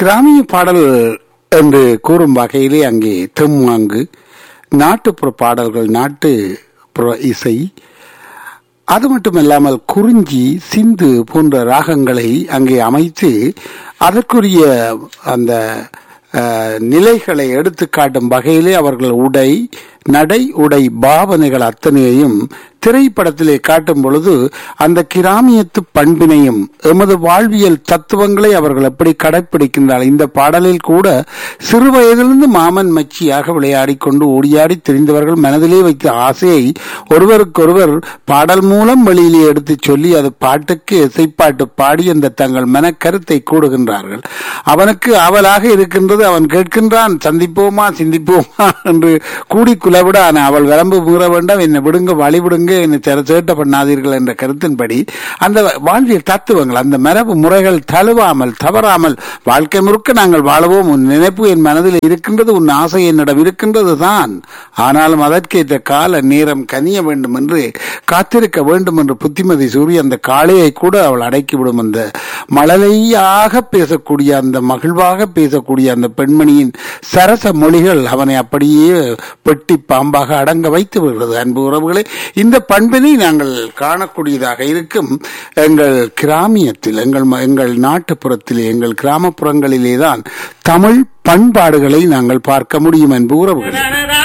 கிராமிய பாடல் என்று கூறும் வகையிலே அங்கே தெம்மாங்கு, நாட்டுப்புற பாடல்கள், நாட்டுப்புற இசை, அது மட்டுமல்லாமல் குறிஞ்சி, சிந்து போன்ற ராகங்களை அங்கே அமைத்து அதற்குரிய அந்த நிலைகளை எடுத்து காட்டும் வகையிலே அவர்கள் உடை, நடை, உடை பாவனைகள் அத்தனையையும் திரைப்படத்திலே காட்டும் பொழுது அந்த கிராமியத்து பண்பினையும் எமது வாழ்வியல் தத்துவங்களை அவர்கள் எப்படி கடைப்பிடிக்கின்றார்கள். இந்த பாடலில் கூட சிறு வயதிலிருந்து மாமன் மச்சியாக விளையாடி கொண்டு ஓடியாடி தெரிந்தவர்கள் மனதிலே வைத்த ஆசையை ஒருவருக்கொருவர் பாடல் மூலம் வெளியிலே எடுத்து சொல்லி அது பாட்டுக்கு இசைப்பாட்டு பாடி அந்த தங்கள் மனக்கருத்தை கூடுகின்றார்கள். அவனுக்கு அவளாக இருக்கின்றது, அவன் கேட்கின்றான் சந்திப்போமா சிந்திப்போமா என்று கூடி குலவிட, அவள் விளம்பு மீற வேண்டாம், என்னை விடுங்க, வழி விடுங்க, என்னை சேட்ட பண்ணாதீர்கள் என்ற கருத்தின்படி அந்த வாழ்வியல் தத்துவங்கள், அந்த மரபு முறைகள் தழுவாமல் தவறாமல் வாழ்க்கை முழுக்க நாங்கள் வாழவோம். உன் நினைப்பு என் மனதில் இருக்கின்றது, உன் ஆசை என்னிடம் இருக்கின்றது தான், ஆனாலும் அதற்கேற்ற கால நேரம் கனிய வேண்டும் என்று காத்திருக்க வேண்டும் என்று புத்திமதி சூறி அந்த காளையை கூட அவள் அடக்கிவிடும். அந்த மழலையாக பேசக்கூடிய, அந்த மகிழ்வாக பேசக்கூடிய அந்த பெண்மணியின் சரச மொழிகள் அவனை அப்படியே பெட்டி பாம்பாக அடங்க வைத்து விடுகிறது. அன்பு உறவுகளே, இந்த பண்பினை நாங்கள் காணக்கூடியதாக இருக்கும் எங்கள் கிராமியத்தில், எங்கள் நாட்டுப்புறத்திலே, எங்கள் கிராமப்புறங்களிலேதான் தமிழ் பண்பாடுகளை நாங்கள் பார்க்க முடியும். அன்பு உறவுகளே.